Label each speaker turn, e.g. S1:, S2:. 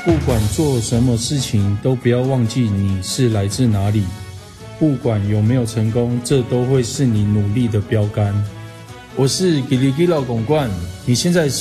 S1: 不管做什么事情，都不要忘记你是来自哪里。不管有没有成功，这都会是你努力的标杆。我是吉里吉老公冠，你现在